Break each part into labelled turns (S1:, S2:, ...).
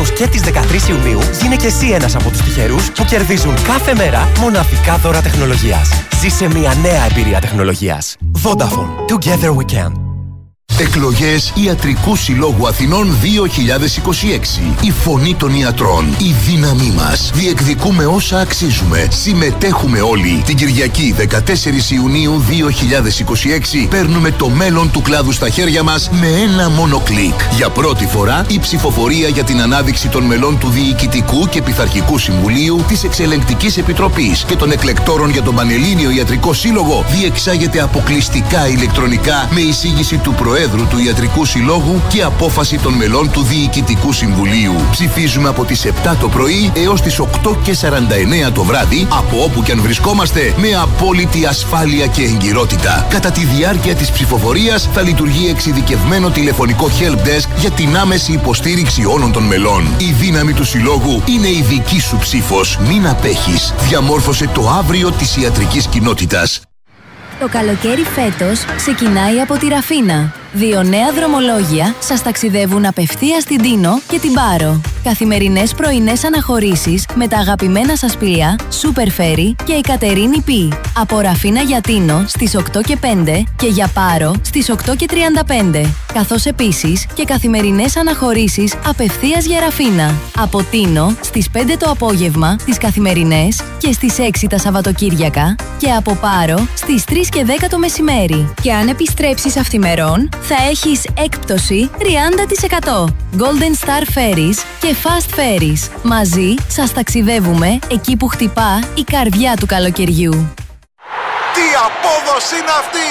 S1: έως και τις 13 Ιουνίου γίνε και εσύ ένας από τους τυχερούς που κερδίζουν κάθε μέρα μοναδικά δώρα τεχνολογίας. Ζήσε μια νέα εμπειρία τεχνολογίας. Vodafone. Together we can.
S2: Εκλογές Ιατρικού Συλλόγου Αθηνών 2026. Η φωνή των ιατρών. Η δύναμή μας. Διεκδικούμε όσα αξίζουμε. Συμμετέχουμε όλοι. Την Κυριακή 14 Ιουνίου 2026 παίρνουμε το μέλλον του κλάδου στα χέρια μας με ένα μόνο κλικ. Για πρώτη φορά η ψηφοφορία για την ανάδειξη των μελών του Διοικητικού και Πειθαρχικού Συμβουλίου, της Εξελεγκτικής Επιτροπής και των εκλεκτόρων για τον Πανελλήνιο Ιατρικό Σύλλογο διεξάγεται αποκλειστικά ηλεκτρονικά με εισήγηση του Προέδρου του Ιατρικού Συλλόγου και απόφαση των μελών του Διοικητικού Συμβουλίου. Ψηφίζουμε από τις 7 το πρωί έως τις 8:49 το βράδυ, από όπου και αν βρισκόμαστε, με απόλυτη ασφάλεια και εγκυρότητα. Κατά τη διάρκεια της ψηφοφορίας θα λειτουργεί εξειδικευμένο τηλεφωνικό helpdesk για την άμεση υποστήριξη όλων των μελών. Η δύναμη του Συλλόγου είναι η δική σου ψήφος. Μην απέχεις. Διαμόρφωσε το αύριο της ιατρικής κοινότητας.
S3: Το καλοκαίρι φέτος ξεκινάει από τη Ραφίνα. 2 νέα δρομολόγια σας ταξιδεύουν απευθείας στην Τίνο και την Πάρο. Καθημερινές πρωινές αναχωρήσεις με τα αγαπημένα σας πλοία Super Ferry και η Κατερίνη Πι. Από Ραφίνα για Τίνο στις 8:05 και για Πάρο στις 8:35. Καθώς επίσης και καθημερινές αναχωρήσεις απευθείας για Ραφίνα. Από Τίνο στις 5 το απόγευμα τις καθημερινές και στις 6 τα Σαββατοκύριακα και από Πάρο στις 3 και 10 το μεσημέρι. Και αν επιστρέψεις αυθημερών θα έχεις έκπτωση 30%. Golden Star Ferries και Fast Ferries. Μαζί σας ταξιδεύουμε εκεί που χτυπά η καρδιά του καλοκαιριού.
S4: Τι απόδοση είναι αυτή!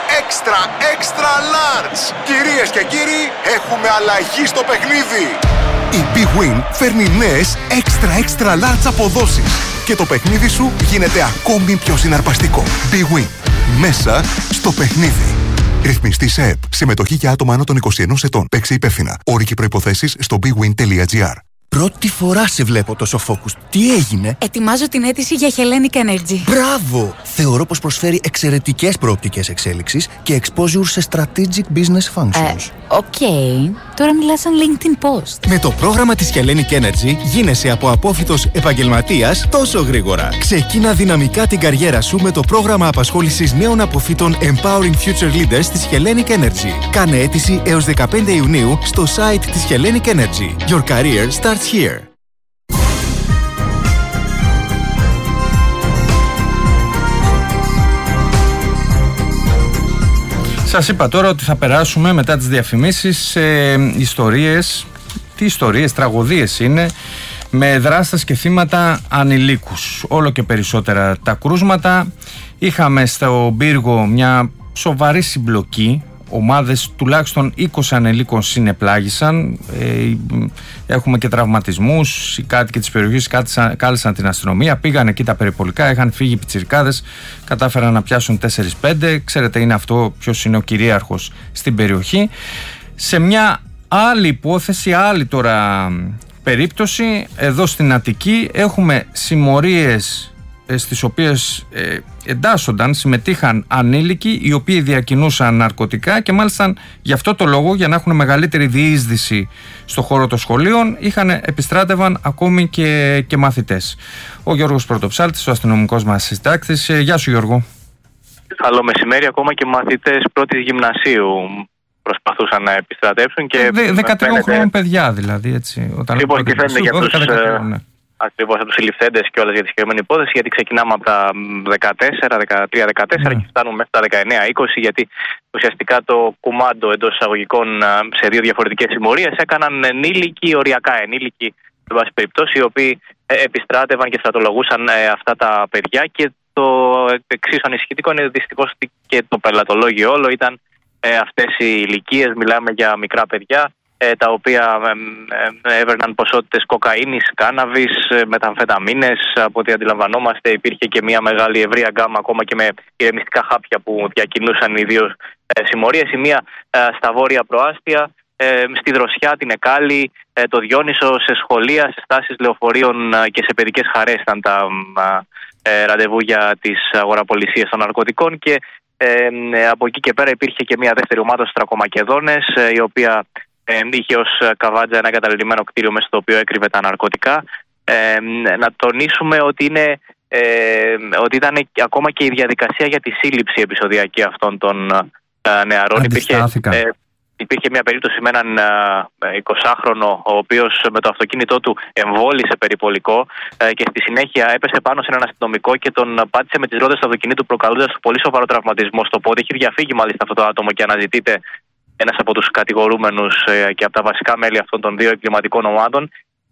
S4: Extra large! Κυρίες και κύριοι, έχουμε αλλαγή στο παιχνίδι! Η Big Win φέρνει νέες extra large αποδόσεις και το παιχνίδι σου γίνεται ακόμη πιο συναρπαστικό. Big Win. Μέσα στο παιχνίδι. Ρυθμιστή σε ΕΠ. Συμμετοχή για άτομα άνω των 21 ετών. Παίξε υπεύθυνα. Όροι και προϋποθέσεις στο bigwin.gr.
S5: Πρώτη φορά σε βλέπω τόσο focus. Τι έγινε?
S6: Ετοιμάζω την αίτηση για Hellenic Energy.
S5: Μπράβο! Θεωρώ πως προσφέρει εξαιρετικές προοπτικές εξέλιξης και exposure σε strategic business functions.
S6: Οκ. Τώρα μιλάς σαν LinkedIn post.
S5: Με το πρόγραμμα της Hellenic Energy γίνεσαι από απόφοιτος επαγγελματίας τόσο γρήγορα. Ξεκίνα δυναμικά την καριέρα σου με το πρόγραμμα απασχόλησης νέων αποφύτων Empowering Future Leaders της Hellenic Energy. Κάνε αίτηση έως 15 Ιουνίου στο site της Hellenic Energy. Your career starts here.
S7: Σας είπα τώρα ότι θα περάσουμε μετά τις διαφημίσεις σε ιστορίες. Τι ιστορίες, τραγωδίες είναι, με δράστες και θύματα ανηλίκους. Όλο και περισσότερα τα κρούσματα. Είχαμε στο πύργο μια σοβαρή συμπλοκή. Ομάδες τουλάχιστον 20 ανηλίκων συνεπλάγησαν. Έχουμε και τραυματισμούς. Οι κάτοικοι της περιοχής κάλεσαν την αστυνομία. Πήγαν εκεί τα περιπολικά. Είχαν φύγει οι πιτσιρικάδες. Κατάφεραν να πιάσουν 4-5. Ξέρετε, είναι αυτό ποιος είναι ο κυρίαρχος στην περιοχή. Σε μια άλλη υπόθεση, άλλη τώρα περίπτωση, εδώ στην Αττική έχουμε συμμορίες στις οποίες εντάσσονταν, συμμετείχαν ανήλικοι οι οποίοι διακινούσαν ναρκωτικά και μάλιστα γι' αυτό το λόγο, για να έχουν μεγαλύτερη διείσδυση στο χώρο των σχολείων, επιστράτευαν ακόμη και μαθητές. Ο Γιώργος Πρωτοψάλτης, ο αστυνομικός μας συντάκτης. Γεια σου Γιώργο.
S8: Καλό μεσημέρι. Ακόμα και μαθητές πρώτης γυμνασίου προσπαθούσαν να επιστρατεύσουν.
S7: 13 χρόνων παιδιά δηλαδή, έτσι. Όταν
S8: λοιπόν, και φαίνεται για τους... Ακριβώς από τους συλληφθέντες και όλες για τη συγκεκριμένη υπόθεση, γιατί ξεκινάμε από τα 13-14 και φτάνουμε μέχρι τα 19-20, γιατί ουσιαστικά το κουμάντο εντός εισαγωγικών σε 2 διαφορετικές συμμορίες έκαναν ενήλικοι, οριακά ενήλικοι, σε βάση περιπτώσει, οι οποίοι επιστράτευαν και στρατολογούσαν αυτά τα παιδιά. Και το εξίσου ανησυχητικό είναι δυστυχώς ότι και το πελατολόγιο όλο ήταν αυτές οι ηλικίες. Μιλάμε για μικρά παιδιά, τα οποία έβαιρναν ποσότητες κοκαίνης, κάναβης, μεταμφεταμίνες. Από ό,τι αντιλαμβανόμαστε υπήρχε και μια μεγάλη ευρεία γκάμα ακόμα και με ηρεμιστικά χάπια που διακινούσαν οι 2 συμμορίες. Η μία στα βόρεια προάστια, στη Δροσιά, την Εκάλη, το Διόνυσο, σε σχολεία, σε στάσεις λεωφορείων και σε παιδικές χαρές ήταν τα ραντεβού για τις αγοραπολισίες των ναρκωτικών. Και από εκεί και πέρα υπήρχε και μια δεύτερη ομάδα στους Τρακομακεδόνες, η οποία είχε ως καβάντζα ένα εγκαταλελειμμένο κτίριο μέσα στο οποίο έκρυβε τα ναρκωτικά. Να τονίσουμε ότι ήταν ακόμα και η διαδικασία για τη σύλληψη επεισοδιακή αυτών των νεαρών. Υπήρχε μια περίπτωση με έναν 20χρονο, ο οποίος με το αυτοκίνητό του εμβόλησε περιπολικό και στη συνέχεια έπεσε πάνω σε έναν αστυνομικό και τον πάτησε με τις ρόδες του αυτοκινήτου, προκαλώντας πολύ σοβαρό τραυματισμό στο πόδι. Έχει διαφύγει μάλιστα αυτό το άτομο και αναζητείται ένας από τους κατηγορούμενους και από τα βασικά μέλη αυτών των δύο εγκληματικών ομάδων.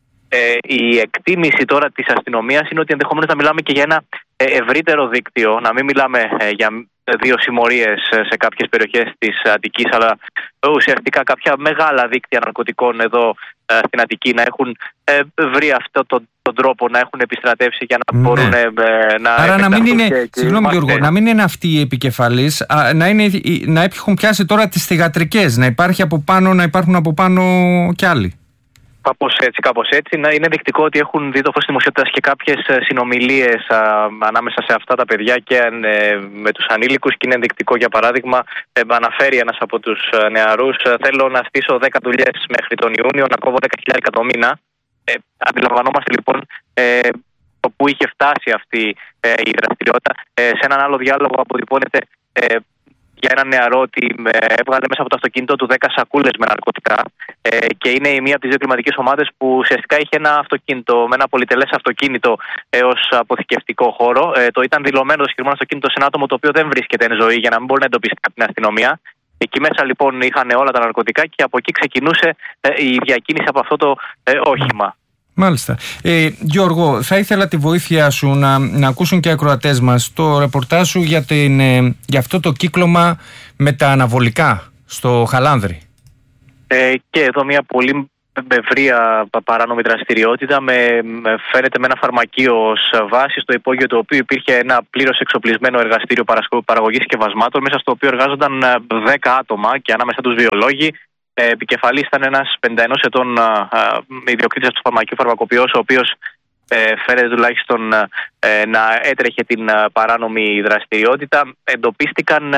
S8: Η εκτίμηση τώρα της αστυνομίας είναι ότι ενδεχομένως να μιλάμε και για ένα ευρύτερο δίκτυο, να μην μιλάμε για δύο συμμορίες σε κάποιες περιοχές της Αττικής, αλλά ουσιαστικά κάποια μεγάλα δίκτυα ναρκωτικών εδώ στην Αττική να έχουν βρει αυτόν τον τρόπο, να έχουν επιστρατεύσει για να μπορούν να...
S7: Άρα να μην είναι, συγγνώμη Γιώργο, να μην είναι αυτοί οι επικεφαλείς, να έχουν πιάσει τώρα τις θυγατρικές, να υπάρχουν από πάνω κι άλλοι.
S8: Κάπως έτσι. Είναι δεικτικό ότι έχουν δει το φως δημοσιότητας και κάποιες συνομιλίες ανάμεσα σε αυτά τα παιδιά και με τους ανήλικους, και είναι δεικτικό, για παράδειγμα, αναφέρει ένας από τους νεαρούς: θέλω να στήσω 10 δουλειές μέχρι τον Ιούνιο, να κόβω 10.000 το μήνα. Αντιλαμβανόμαστε λοιπόν το που είχε φτάσει αυτή η δραστηριότητα. Σε έναν άλλο διάλογο αποτυπώνεται για έναν νεαρό ότι έβγαλε μέσα από το αυτοκίνητο του 10 σακούλες με ναρκωτικά και είναι η μία από τις δύο κλιματικές ομάδες που ουσιαστικά είχε ένα αυτοκίνητο, με ένα πολυτελές αυτοκίνητο ως αποθηκευτικό χώρο. Το ήταν δηλωμένο το συγκεκριμένο αυτοκίνητο σε ένα άτομο το οποίο δεν βρίσκεται εν ζωή, για να μην μπορεί να εντοπίσει από την αστυνομία. Εκεί μέσα λοιπόν είχαν όλα τα ναρκωτικά και από εκεί ξεκινούσε η διακίνηση από αυτό το όχημα.
S7: Μάλιστα. Γιώργο, θα ήθελα τη βοήθειά σου να ακούσουν και οι ακροατές μας το ρεπορτάζ σου για αυτό το κύκλωμα με τα αναβολικά στο Χαλάνδρι.
S8: Και εδώ μια πολύ ευρεία παράνομη δραστηριότητα φαίνεται με ένα φαρμακείο ως βάση, στο υπόγειο του οποίου υπήρχε ένα πλήρως εξοπλισμένο εργαστήριο παραγωγής σκευασμάτων, μέσα στο οποίο εργάζονταν 10 άτομα και ανάμεσα τους βιολόγοι. Επικεφαλής ήταν ένας 51 ετών ιδιοκτήτης του φαρμακείου φαρμακοποιός, ο οποίος φαίνεται τουλάχιστον να έτρεχε την παράνομη δραστηριότητα. Εντοπίστηκαν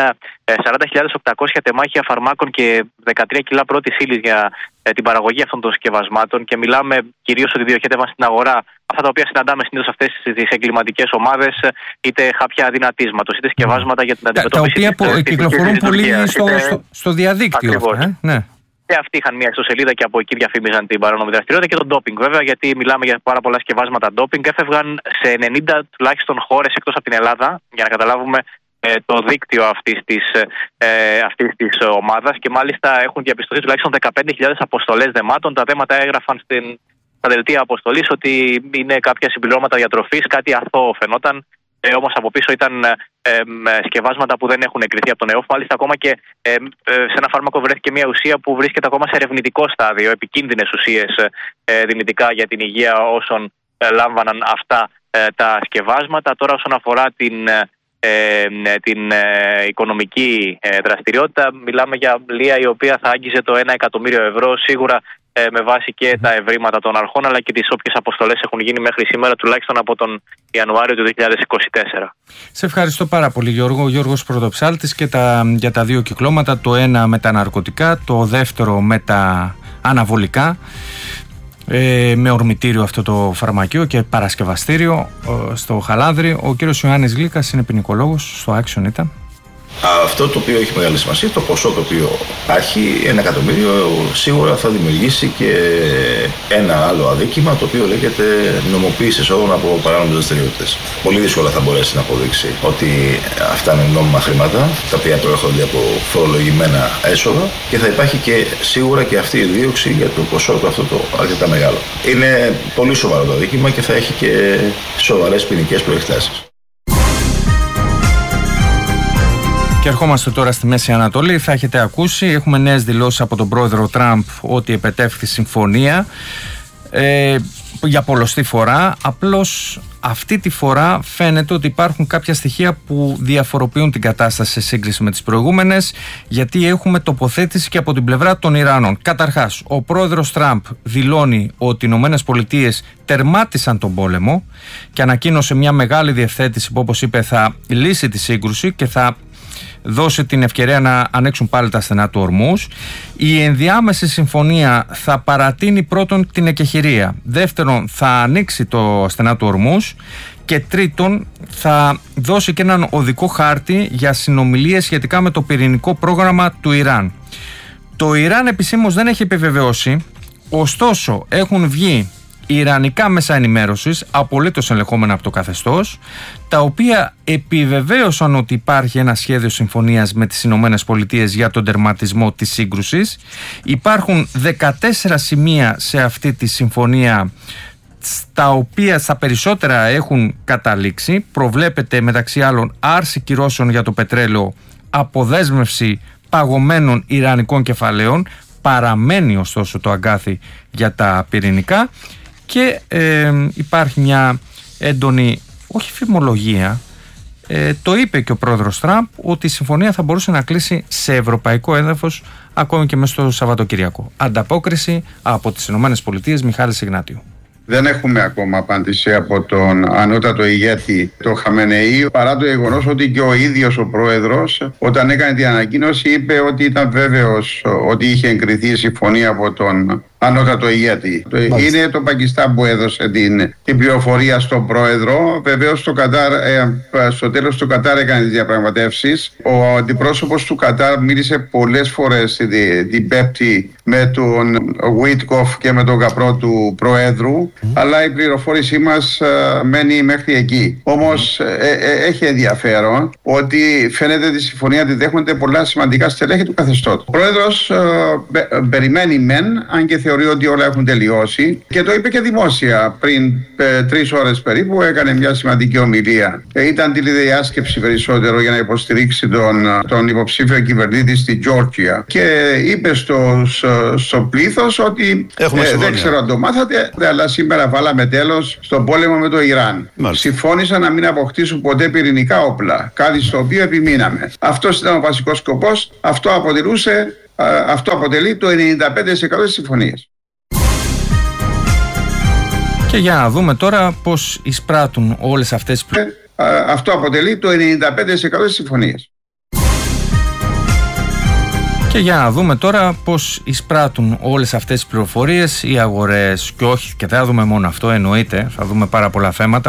S8: 40.800 τεμάχια φαρμάκων και 13 κιλά πρώτης ύλης για την παραγωγή αυτών των σκευασμάτων, και μιλάμε κυρίως ότι διοχέτευαν στην αγορά αυτά τα οποία συναντάμε συνήθως αυτές τις εγκληματικές ομάδες, είτε χάπια αδυνατίσματος, είτε σκευάσματα για την αντιμετώπιση.
S7: Τα οποία κυκλοφορούν πολύ στο διαδίκτυο. Ναι.
S8: Και αυτοί είχαν μια ιστοσελίδα και από εκεί διαφήμιζαν την παράνομη δραστηριότητα, και τον ντόπινγκ βέβαια, γιατί μιλάμε για πάρα πολλά σκευάσματα ντόπινγκ. Έφευγαν σε 90 τουλάχιστον χώρες εκτός από την Ελλάδα, για να καταλάβουμε το δίκτυο αυτής της ομάδας, και μάλιστα έχουν διαπιστωθεί τουλάχιστον 15.000 αποστολές δεμάτων. Τα δέματα έγραφαν στα δελτία αποστολής ότι είναι κάποια συμπληρώματα διατροφής, κάτι αθώο φαινόταν. Όμως από πίσω ήταν σκευάσματα που δεν έχουν εγκριθεί από τον ΕΟΦ. Μάλιστα, ακόμα και σε ένα φάρμακο βρέθηκε μια ουσία που βρίσκεται ακόμα σε ερευνητικό στάδιο, επικίνδυνες ουσίες δυνητικά για την υγεία όσων λάμβαναν αυτά τα σκευάσματα. Τώρα, όσον αφορά την οικονομική δραστηριότητα, μιλάμε για λία η οποία θα άγγιζε το 1 εκατομμύριο ευρώ, σίγουρα με βάση και τα ευρήματα των αρχών, αλλά και τις όποιες αποστολές έχουν γίνει μέχρι σήμερα, τουλάχιστον από τον Ιανουάριο του 2024. Σε
S7: ευχαριστώ πάρα πολύ, Γιώργο. Ο Γιώργος Πρωτοψάλτης, και για τα δύο κυκλώματα, το ένα με τα ναρκωτικά, το δεύτερο με τα αναβολικά, με ορμητήριο αυτό το φαρμακείο και παρασκευαστήριο στο Χαλάνδρι. Ο κύριος Ιωάννης Γλύκας είναι ποινικολόγος, στο Άξιον ήταν.
S9: Αυτό το οποίο έχει μεγάλη σημασία, το ποσό το οποίο υπάρχει, 1 εκατομμύριο, σίγουρα θα δημιουργήσει και ένα άλλο αδίκημα, το οποίο λέγεται νομοποίηση εσόδων από παράνομες δραστηριότητες. Πολύ δύσκολα θα μπορέσει να αποδείξει ότι αυτά είναι νόμιμα χρήματα, τα οποία προέρχονται από φορολογημένα έσοδα, και θα υπάρχει και σίγουρα και αυτή η δίωξη για το ποσό του αυτό το αρκετά μεγάλο. Είναι πολύ σοβαρό το αδίκημα και θα έχει και σοβαρές ποινικές προεκτάσεις.
S7: Και ερχόμαστε τώρα στη Μέση Ανατολή. Θα έχετε ακούσει, έχουμε νέες δηλώσεις από τον πρόεδρο Τραμπ ότι επετεύχθη συμφωνία για πολλοστή φορά. Απλώς αυτή τη φορά φαίνεται ότι υπάρχουν κάποια στοιχεία που διαφοροποιούν την κατάσταση σε σύγκριση με τις προηγούμενες, γιατί έχουμε τοποθέτηση και από την πλευρά των Ιρανών. Καταρχάς, ο πρόεδρος Τραμπ δηλώνει ότι οι ΗΠΑ τερμάτισαν τον πόλεμο και ανακοίνωσε μια μεγάλη διευθέτηση που, όπως είπε, θα λύσει τη σύγκρουση και θα δώσει την ευκαιρία να ανοίξουν πάλι τα στενά του Ορμούς. Η ενδιάμεση συμφωνία θα παρατείνει πρώτον την εκεχηρία, δεύτερον θα ανοίξει το στενά του Ορμούς και τρίτον θα δώσει και έναν οδικό χάρτη για συνομιλίες σχετικά με το πυρηνικό πρόγραμμα του Ιράν. Το Ιράν επισήμως δεν έχει επιβεβαιώσει, ωστόσο έχουν βγει ιρανικά μέσα ενημέρωσης, απολύτως ελεγχόμενα από το καθεστώς, τα οποία επιβεβαίωσαν ότι υπάρχει ένα σχέδιο συμφωνίας με τις Ηνωμένες Πολιτείες για τον τερματισμό της σύγκρουσης. Υπάρχουν 14 σημεία σε αυτή τη συμφωνία, στα οποία στα περισσότερα έχουν καταλήξει. Προβλέπεται μεταξύ άλλων άρση κυρώσεων για το πετρέλαιο, αποδέσμευση παγωμένων ιρανικών κεφαλαίων, παραμένει ωστόσο το αγκάθι για τα πυρηνικά και υπάρχει μια έντονη, όχι φημολογία, το είπε και ο πρόεδρος Τραμπ, ότι η συμφωνία θα μπορούσε να κλείσει σε ευρωπαϊκό έδαφος ακόμη και μέσα στο Σαββατοκυριακό. Ανταπόκριση από τις Ηνωμένες Πολιτείες, Μιχάλης Ιγνάτιου.
S10: Δεν έχουμε ακόμα απάντηση από τον ανώτατο ηγέτη, τον Χαμενεή, παρά το γεγονός ότι και ο ίδιος ο πρόεδρος, όταν έκανε την ανακοίνωση, είπε ότι ήταν βέβαιος ότι είχε εγκριθεί η συμφωνία από τον ανώτατο ηγέτη. Είναι το Πακιστάν που έδωσε την πληροφορία στον πρόεδρο. Βεβαίως στο τέλος του Κατάρ έκανε τις διαπραγματεύσεις. Ο αντιπρόσωπος του Κατάρ μίλησε πολλές φορές την Πέμπτη με τον Βίτκοφ και με τον καπρό του Προέδρου, αλλά η πληροφόρησή μας μένει μέχρι εκεί. Όμως έχει ενδιαφέρον ότι φαίνεται ότι η συμφωνία τη δέχονται πολλά σημαντικά στελέχη του καθεστώτος. Ο Πρόεδρος περιμένει μεν, αν και θεωρεί ότι όλα έχουν τελειώσει, και το είπε και δημόσια πριν 3 ώρες περίπου. Έκανε μια σημαντική ομιλία. Ήταν τηλεδιάσκεψη περισσότερο για να υποστηρίξει τον υποψήφιο κυβερνήτη στη Τζόρτζια και είπε στο πλήθος ότι δεν ξέρω αν το μάθατε, αλλά σήμερα βάλαμε τέλος στον πόλεμο με το Ιράν. Συμφώνησαν να μην αποκτήσουν ποτέ πυρηνικά όπλα, κάτι στο οποίο επιμείναμε. Αυτός ήταν ο βασικός σκοπός. Αυτό αποτελεί το 95% της συμφωνίας.
S7: Και για να δούμε τώρα πώς εισπράττουν όλες αυτές τις
S10: αυτό αποτελεί το 95% της συμφωνίας.
S7: Και για να δούμε τώρα πώς εισπράττουν όλες αυτές τις πληροφορίες οι αγορές. Και όχι, και δεν θα δούμε μόνο αυτό, εννοείται, θα δούμε πάρα πολλά θέματα.